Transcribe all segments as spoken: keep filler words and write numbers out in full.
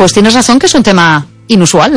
Pues tienes razón que es un tema inusual.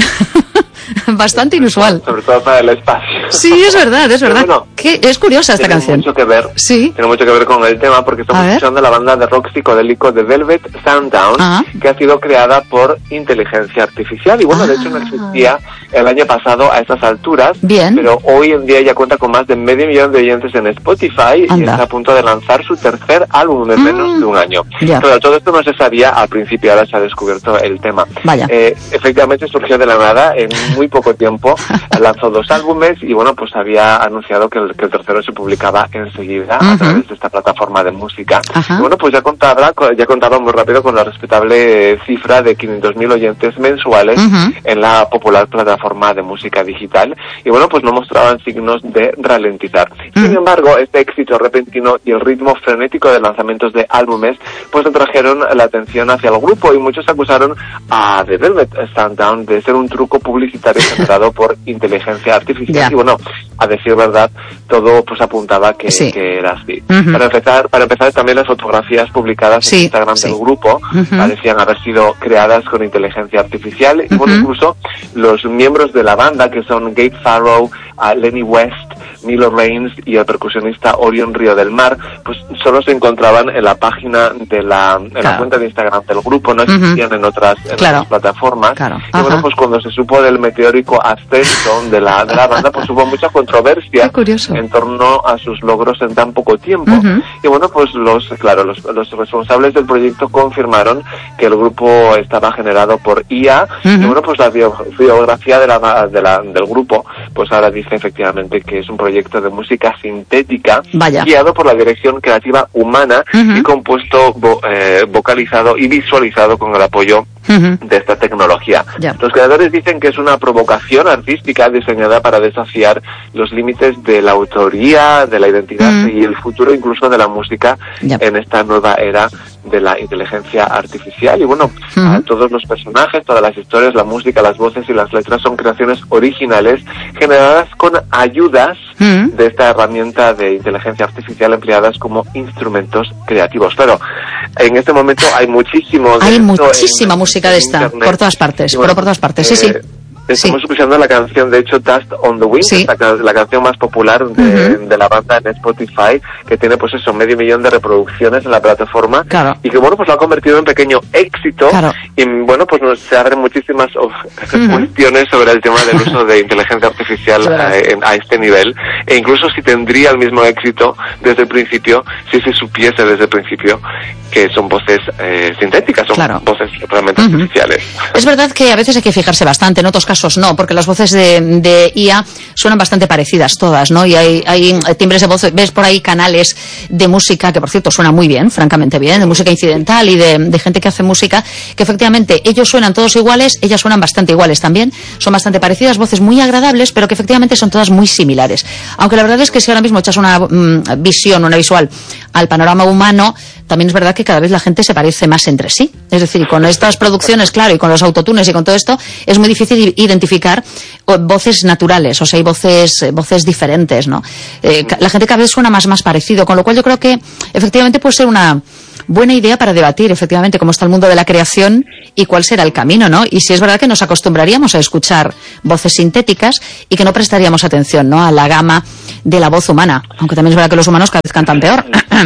Bastante inusual. Sobre todo para el espacio. Sí, es verdad, es verdad. Bueno, que es curiosa esta tiene canción. Mucho que ver, sí. Tiene mucho que ver con el tema porque estamos escuchando la banda de rock psicodélico de Velvet Sundown, ah. que ha sido creada por inteligencia artificial. Y bueno, ah. de hecho no existía el año pasado a estas alturas. Bien. Pero hoy en día ya cuenta con más de medio millón de oyentes en Spotify. Anda. Y está a punto de lanzar su tercer álbum en mm. menos de un año. Ya. Pero todo esto no se sabía al principio, ahora se ha descubierto el tema. Vaya. Eh, efectivamente surgió de la nada en muy poco tiempo. Lanzó dos álbumes y bueno, pues había anunciado que el, que el tercero se publicaba enseguida uh-huh. a través de esta plataforma de música. Uh-huh. Y bueno, pues ya contaba, ya contaba muy rápido con la respetable cifra de quinientos mil oyentes mensuales uh-huh. en la popular plataforma de música digital. Y bueno, pues no mostraban signos de ralentizar. Uh-huh. Sin embargo, este éxito repentino y el ritmo frenético de lanzamientos de álbumes pues atrajeron la atención hacia el grupo y muchos acusaron a The Velvet Sundown de ser un truco publicitario generado por inteligencia artificial. Yeah. Y bueno, a decir verdad, todo pues apuntaba que, sí. que era así. Uh-huh. Para empezar, para empezar también las fotografías publicadas sí, en Instagram sí. del grupo uh-huh. parecían haber sido creadas con inteligencia artificial. Y uh-huh. bueno, incluso los miembros de la banda, que son Gabe Farrow, uh, Lenny West, Milo Raines y el percusionista Orion Río del Mar, pues solo se encontraban en la página de la, en claro. la cuenta de Instagram del grupo, no existían uh-huh. en otras, en claro. otras plataformas. Claro. Y bueno, pues cuando se supo del meteórico ascenso de la, de la banda, pues hubo mucha controversia en torno a sus logros en tan poco tiempo. Uh-huh. Y bueno, pues los, claro, los, los responsables del proyecto confirmaron que el grupo estaba generado por I A. Uh-huh. Y bueno, pues la bio, biografía de la, de la, del grupo, pues ahora dice efectivamente que es un proyecto de música sintética Vaya. guiado por la dirección creativa humana uh-huh. y compuesto, vo, eh, vocalizado y visualizado con el apoyo uh-huh. de esta tecnología. Ya. Los creadores dicen que es una provocación artística diseñada para desafiar los límites de la autoría, de la identidad uh-huh. y el futuro incluso de la música ya. en esta nueva era de la inteligencia artificial. Y bueno, uh-huh. a todos los personajes, todas las historias, la música, las voces y las letras son creaciones originales generadas con ayudas uh-huh. de esta herramienta de inteligencia artificial empleadas como instrumentos creativos. Pero en este momento hay muchísimo de hay esto muchísima en, música en de esta Internet. Por todas partes, bueno, pero por todas partes, eh, sí, sí. Estamos sí. escuchando la canción, de hecho, Dust on the Wind, sí. la, la canción más popular de, uh-huh. de la banda en Spotify, que tiene pues eso, medio millón de reproducciones en la plataforma, claro. y que bueno, pues lo ha convertido en pequeño éxito, claro. y bueno, pues nos se abren muchísimas oh, uh-huh. cuestiones sobre el tema del uso de inteligencia artificial a, en, a este nivel, e incluso si tendría el mismo éxito desde el principio, si se supiese desde el principio que son voces eh, sintéticas, son claro. voces realmente uh-huh. artificiales. Es verdad que a veces hay que fijarse bastante, en otros casos no, porque las voces de, de I A suenan bastante parecidas todas, ¿no? Y hay, hay timbres de voz, ves por ahí canales de música, que por cierto suena muy bien, francamente bien, de música incidental y de, de gente que hace música, que efectivamente ellos suenan todos iguales, ellas suenan bastante iguales también, son bastante parecidas, voces muy agradables, pero que efectivamente son todas muy similares. Aunque la verdad es que si ahora mismo echas una mm, visión, una visual al panorama humano, también es verdad que cada vez la gente se parece más entre sí. Es decir, con estas producciones, claro, y con los autotunes y con todo esto, es muy difícil identificar voces naturales, o sea, hay voces, voces diferentes, ¿no? Eh, la gente cada vez suena más, más parecido, con lo cual yo creo que efectivamente puede ser una buena idea para debatir efectivamente cómo está el mundo de la creación y cuál será el camino, ¿no? Y si es verdad que nos acostumbraríamos a escuchar voces sintéticas y que no prestaríamos atención, ¿no?, a la gama de la voz humana, aunque también es verdad que los humanos cada vez cantan peor.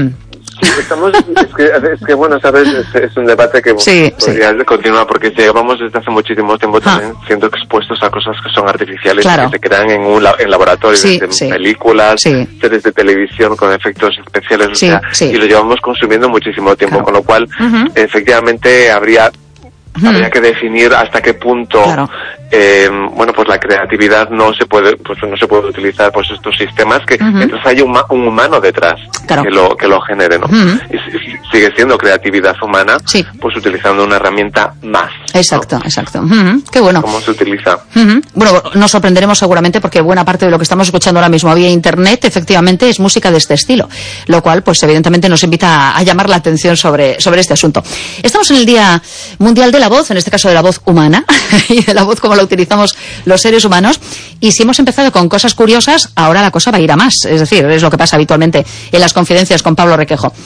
Estamos, es que, es que bueno, sabes, es, es un debate que sí, podría sí. continuar porque llevamos desde hace muchísimo tiempo también ah. siendo expuestos a cosas que son artificiales, claro. que se crean en un en laboratorios, sí, en sí. películas, sí. series de televisión con efectos especiales, sí, o sea, sí. y lo llevamos consumiendo muchísimo tiempo, claro. con lo cual, uh-huh. efectivamente, habría Uh-huh. habría que definir hasta qué punto claro. eh, bueno, pues la creatividad no se puede pues no se puede utilizar pues estos sistemas que uh-huh. mientras haya un, un humano detrás claro. que lo que lo genere, ¿no? Uh-huh. Y sigue siendo creatividad humana, sí. pues utilizando una herramienta más. Exacto, ¿no? exacto. Uh-huh. Qué bueno. ¿Cómo se utiliza? Uh-huh. Bueno, nos sorprenderemos seguramente porque buena parte de lo que estamos escuchando ahora mismo vía internet, efectivamente, es música de este estilo, lo cual, pues evidentemente nos invita a, a llamar la atención sobre, sobre este asunto. Estamos en el Día Mundial de la Voz, en este caso de la voz humana, y de la voz como la utilizamos los seres humanos, y si hemos empezado con cosas curiosas, ahora la cosa va a ir a más, es decir, es lo que pasa habitualmente en las confidencias con Pablo Requejo.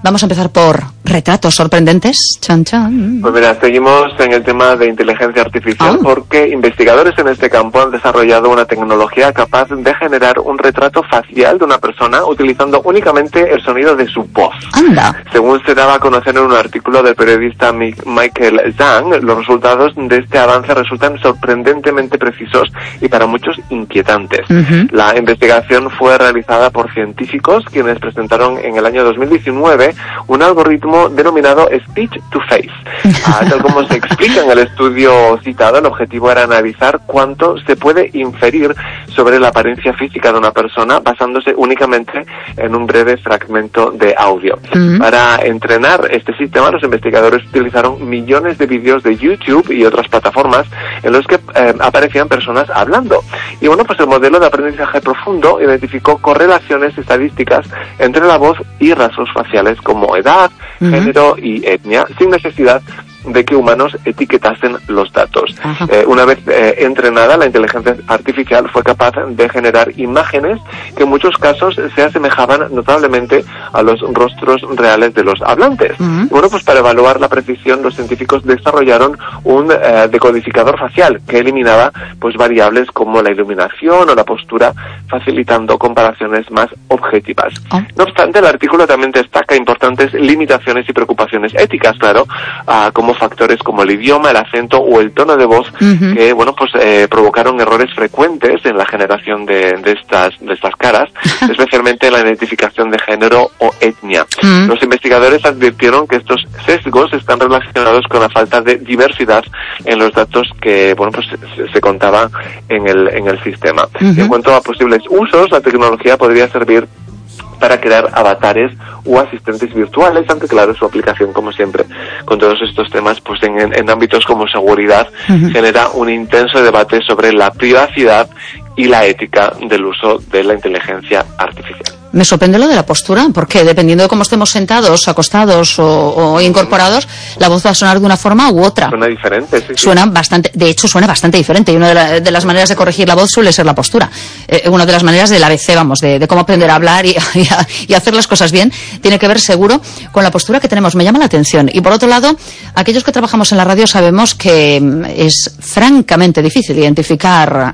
Vamos a empezar por retratos sorprendentes. Chan, chan. Pues mira, seguimos en el tema de inteligencia artificial, oh. porque investigadores en este campo han desarrollado una tecnología capaz de generar un retrato facial de una persona utilizando únicamente el sonido de su voz. Anda. Según se daba a conocer en un artículo del periodista Michael Zhang, los resultados de este avance resultan sorprendentemente precisos y para muchos inquietantes. Uh-huh. La investigación fue realizada por científicos quienes presentaron en el año dos mil diecinueve un algoritmo denominado Speech to Face. Ah, tal como se explica en el estudio citado, el objetivo era analizar cuánto se puede inferir sobre la apariencia física de una persona basándose únicamente en un breve fragmento de audio. Uh-huh. Para entrenar este sistema, los investigadores utilizaron millones de vídeos de YouTube y otras plataformas en los que eh, aparecían personas hablando. Y bueno, pues el modelo de aprendizaje profundo identificó correlaciones estadísticas entre la voz y rasgos faciales como edad, uh-huh. género y etnia, sin necesidad de que humanos etiquetasen los datos. Eh, una vez eh, entrenada, la inteligencia artificial fue capaz de generar imágenes que en muchos casos se asemejaban notablemente a los rostros reales de los hablantes. Uh-huh. Bueno, pues para evaluar la precisión, los científicos desarrollaron un eh, decodificador facial que eliminaba pues variables como la iluminación o la postura, facilitando comparaciones más objetivas. Oh. No obstante, el artículo también destaca importantes limitaciones y preocupaciones éticas, claro, uh, como factores como el idioma, el acento o el tono de voz, uh-huh. que bueno pues eh, provocaron errores frecuentes en la generación de, de estas de estas caras, especialmente en la identificación de género o etnia. Uh-huh. Los investigadores advirtieron que estos sesgos están relacionados con la falta de diversidad en los datos que bueno pues se, se contaba en el en el sistema. Uh-huh. En cuanto a posibles usos, la tecnología podría servir para crear avatares o asistentes virtuales, aunque claro, su aplicación, como siempre, con todos estos temas, pues en, en ámbitos como seguridad, uh-huh. genera un intenso debate sobre la privacidad y la ética del uso de la inteligencia artificial. Me sorprende lo de la postura, porque dependiendo de cómo estemos sentados, acostados o, o incorporados, la voz va a sonar de una forma u otra. Suena diferente, sí. Suena sí. bastante, de hecho suena bastante diferente, y una de, la, de las maneras de corregir la voz suele ser la postura. Eh, una de las maneras del A B C, vamos, de, de cómo aprender a hablar y, y, a, y hacer las cosas bien, tiene que ver seguro con la postura que tenemos. Me llama la atención. Y por otro lado, aquellos que trabajamos en la radio sabemos que es francamente difícil identificar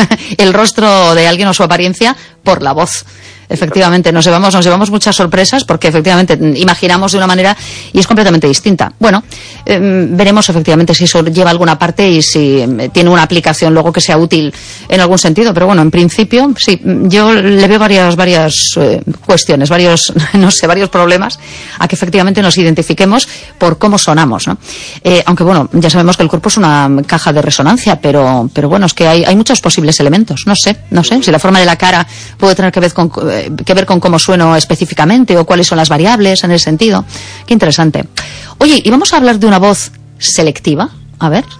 el rostro de alguien o su apariencia por la voz. Efectivamente, nos llevamos, nos llevamos muchas sorpresas porque efectivamente imaginamos de una manera y es completamente distinta. Bueno, eh, veremos efectivamente si eso lleva alguna parte y si eh, tiene una aplicación luego que sea útil en algún sentido. Pero bueno, en principio, sí, yo le veo varias, varias eh, cuestiones, varios, no sé, varios problemas a que efectivamente nos identifiquemos por cómo sonamos, ¿no? Eh, aunque bueno, ya sabemos que el cuerpo es una caja de resonancia, pero, pero bueno, es que hay, hay muchos posibles elementos. No sé, no sé, si la forma de la cara puede tener que ver con que ver con cómo sueno específicamente o cuáles son las variables en ese sentido. Qué interesante. Oye, ¿y vamos a hablar de una voz selectiva? A ver.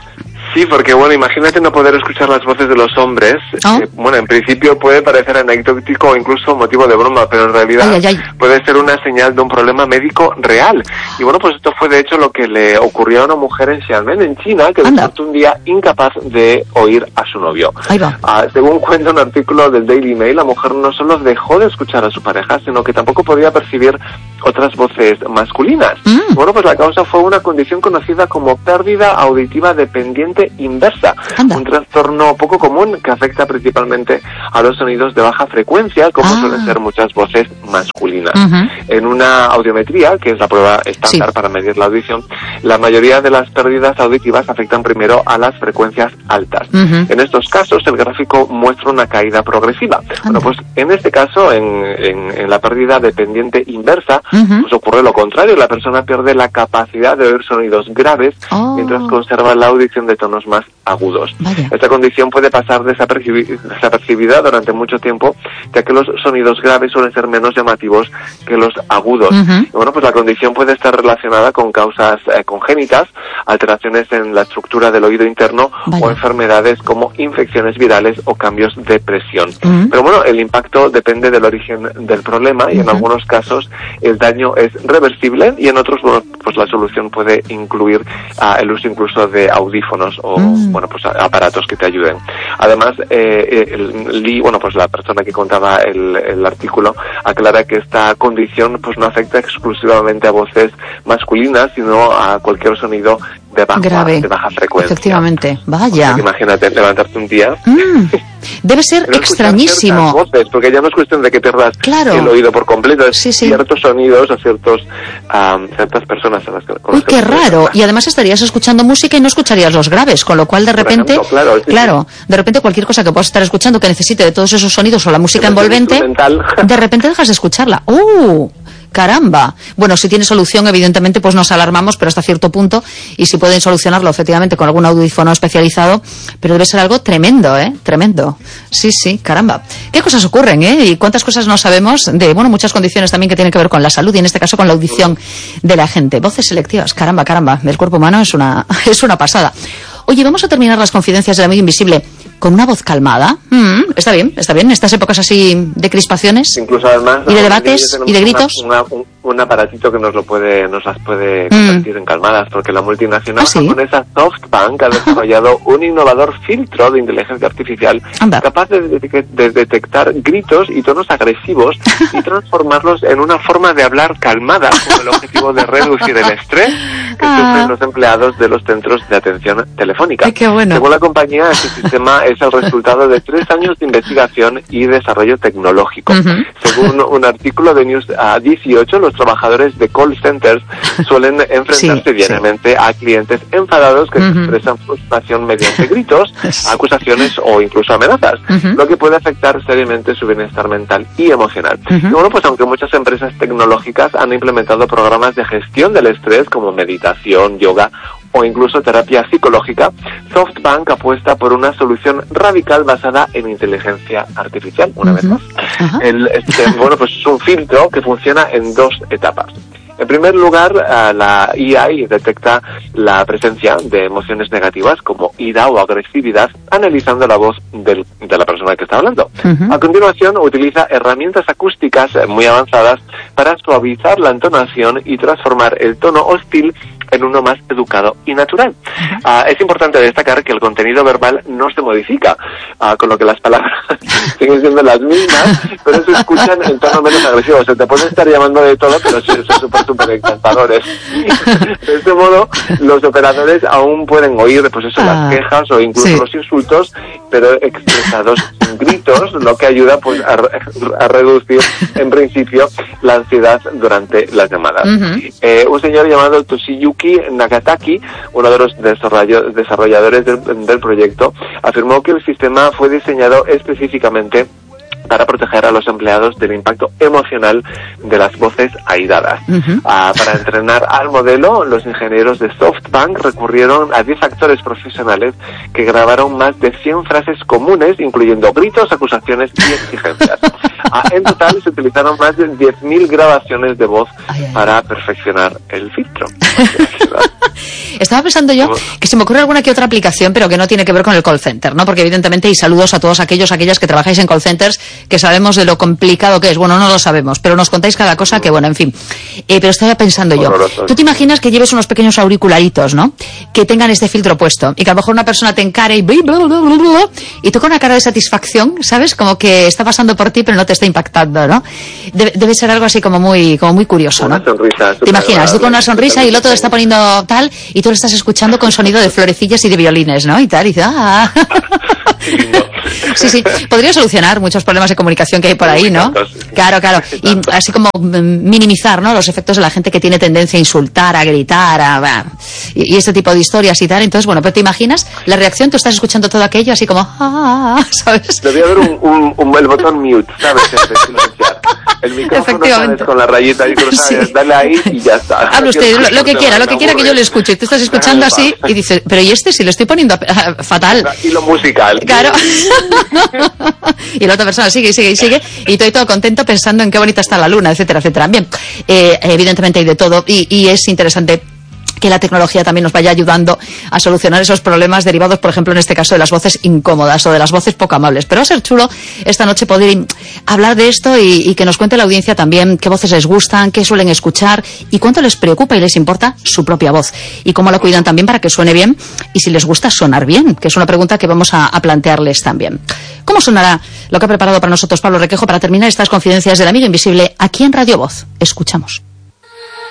Sí, porque bueno, imagínate no poder escuchar las voces de los hombres. ¿Oh? Que, bueno, en principio puede parecer anecdótico o incluso motivo de broma, pero en realidad ay, ay, ay. puede ser una señal de un problema médico real. Y bueno, pues esto fue de hecho lo que le ocurrió a una mujer en Xiamen, en China, que despertó un día incapaz de oír a su novio. Ahí va. Ah, según cuenta un artículo del Daily Mail, la mujer no solo dejó de escuchar a su pareja, sino que tampoco podía percibir otras voces masculinas. Mm. Bueno, pues la causa fue una condición conocida como pérdida auditiva dependiente inversa, Anda. un trastorno poco común que afecta principalmente a los sonidos de baja frecuencia, como ah. suelen ser muchas voces masculinas. Uh-huh. En una audiometría, que es la prueba estándar sí. para medir la audición, la mayoría de las pérdidas auditivas afectan primero a las frecuencias altas. Uh-huh. En estos casos, el gráfico muestra una caída progresiva. Anda. Bueno, pues en este caso, en, en, en la pérdida dependiente inversa, uh-huh. pues ocurre lo contrario, la persona pierde la capacidad de oír sonidos graves oh. mientras conserva la audición de tonos más agudos. Vaya. Esta condición puede pasar desapercibi- desapercibida durante mucho tiempo, ya que los sonidos graves suelen ser menos llamativos que los agudos. Uh-huh. Y bueno, pues la condición puede estar relacionada con causas eh, congénitas, alteraciones en la estructura del oído interno Vaya. o enfermedades como infecciones virales o cambios de presión. Uh-huh. Pero bueno, el impacto depende del origen del problema y uh-huh. en algunos casos el daño es reversible y en otros, bueno, pues la solución puede incluir uh, el uso incluso de audífonos o, uh-huh. bueno, pues aparatos que te ayuden. Además, eh, el, Lee, bueno, pues la persona que contaba el, el artículo aclara que esta condición pues no afecta exclusivamente a voces masculinas, sino a cualquier sonido de baja, de baja frecuencia. Efectivamente, vaya. Así que imagínate levantarte un día. Mm, debe ser extrañísimo. Voces, porque ya no es cuestión de que pierdas claro. el oído por completo, es sí, sí. ciertos sonidos a ciertos um, ciertas personas a las que... Uy, qué raro. Y además estarías escuchando música y no escucharías los graves, con lo cual de repente, ejemplo, claro, sí, claro sí. de repente cualquier cosa que puedas estar escuchando que necesite de todos esos sonidos o la música envolvente, de repente dejas de escucharla. ¡Uh! Caramba. Bueno, si tiene solución, evidentemente, pues nos alarmamos, pero hasta cierto punto, y si pueden solucionarlo, efectivamente, con algún audífono especializado, pero debe ser algo tremendo, ¿eh? Tremendo. Sí, sí, caramba. ¿Qué cosas ocurren, eh? Y cuántas cosas no sabemos de, bueno, muchas condiciones también que tienen que ver con la salud, y en este caso con la audición de la gente. Voces selectivas, caramba, caramba. El cuerpo humano es una, es una pasada. Oye, vamos a terminar las confidencias del amigo invisible con una voz calmada. Mm, está bien, está bien. Estas épocas así de crispaciones. Incluso además. Y de debates y de gritos. Una, una, un, un aparatito que nos lo puede, nos las puede convertir mm. en calmadas, porque la multinacional ¿Ah, sí? japonesa SoftBank ha desarrollado un innovador filtro de inteligencia artificial Anda. capaz de, de, de detectar gritos y tonos agresivos y transformarlos en una forma de hablar calmada, con el objetivo de reducir el estrés que ah. sufren los empleados de los centros de atención telefónica. Ay, qué bueno. Según la compañía, este sistema es el resultado de tres años de investigación y desarrollo tecnológico. Uh-huh. Según un artículo de News uh, dieciocho, los trabajadores de call centers suelen enfrentarse sí, diariamente sí. a clientes enfadados que uh-huh. expresan frustración mediante gritos, acusaciones o incluso amenazas, uh-huh. lo que puede afectar seriamente su bienestar mental y emocional. Uh-huh. Y bueno, pues aunque muchas empresas tecnológicas han implementado programas de gestión del estrés como meditación, yoga o incluso terapia psicológica, SoftBank apuesta por una solución radical basada en inteligencia artificial, una uh-huh. vez más. Uh-huh. El, este, bueno, pues es un filtro que funciona en dos etapas. En primer lugar, uh, la I A detecta la presencia de emociones negativas como ira o agresividad, analizando la voz del, de la persona que está hablando. Uh-huh. A continuación, utiliza herramientas acústicas muy avanzadas para suavizar la entonación y transformar el tono hostil en uno más educado y natural. Uh, es importante destacar que el contenido verbal no se modifica, uh, con lo que las palabras siguen siendo las mismas, pero se escuchan en tono menos agresivo. O sea, te pueden estar llamando de todo, pero son súper, súper encantadores. De este modo, los operadores aún pueden oír, pues eso, las quejas o incluso sí. los insultos, pero expresados en gritos, lo que ayuda pues a, a reducir, en principio, la ansiedad durante las llamadas. Uh-huh. Eh, un señor llamado Toshiyuki Nagataki, uno de los desarrolladores del, del proyecto, afirmó que el sistema fue diseñado específicamente para proteger a los empleados del impacto emocional de las voces airadas. Uh-huh. Uh, para entrenar al modelo, los ingenieros de SoftBank recurrieron a diez actores profesionales que grabaron más de cien frases comunes, incluyendo gritos, acusaciones y exigencias. Uh, en total, se utilizaron más de diez mil grabaciones de voz ay, ay. para perfeccionar el filtro. Estaba pensando yo que se me ocurre alguna que otra aplicación, pero que no tiene que ver con el call center, ¿no? Porque evidentemente, y saludos a todos aquellos, aquellas que trabajáis en call centers, que sabemos de lo complicado que es. Bueno, no lo sabemos, pero nos contáis cada cosa que, bueno, en fin. Eh, pero estaba pensando yo, tú te imaginas que lleves unos pequeños auricularitos, ¿no? Que tengan este filtro puesto, y que a lo mejor una persona te encare y bla, bla, bla, bla, bla, y tú con una cara de satisfacción, ¿sabes? Como que está pasando por ti, pero no te está impactando, ¿no? Debe, debe ser algo así como muy, como muy curioso, ¿no? Una sonrisa. ¿Te imaginas? Tú con una sonrisa y el otro te está poniendo tal, y tú lo estás escuchando con sonido de florecillas y de violines, ¿no? Y tal, y dices, ¡ah! Sí, sí, podría solucionar muchos problemas de comunicación que hay por ahí, ¿no? Claro, claro. Y así como minimizar, ¿no?, los efectos de la gente que tiene tendencia a insultar, a gritar, a, y, y este tipo de historias y tal. Entonces, bueno, pero te imaginas la reacción, tú estás escuchando todo aquello así como, ¡ah! ¿Sabes? Debía haber un, un, un, el botón mute, ¿sabes? El micrófono, ¿sabes? Con la rayita ahí cruzada, sí. Dale ahí y ya está. Hable usted, lo, lo que quiera, lo que quiera que yo le escuche. Tú estás escuchando así y dices, pero ¿y este si lo estoy poniendo uh, fatal? Y lo musical. Claro. Y la otra persona sigue y sigue y sigue y estoy todo contento pensando en qué bonita está la luna, etcétera, etcétera. Bien, eh, evidentemente hay de todo y, y es interesante que la tecnología también nos vaya ayudando a solucionar esos problemas derivados, por ejemplo, en este caso de las voces incómodas o de las voces poco amables. Pero va a ser chulo esta noche poder hablar de esto y, y que nos cuente la audiencia también qué voces les gustan, qué suelen escuchar y cuánto les preocupa y les importa su propia voz y cómo la cuidan también para que suene bien y si les gusta sonar bien, que es una pregunta que vamos a, a plantearles también. ¿Cómo sonará lo que ha preparado para nosotros Pablo Requejo para terminar estas confidencias del amigo invisible aquí en Radio Voz? Escuchamos.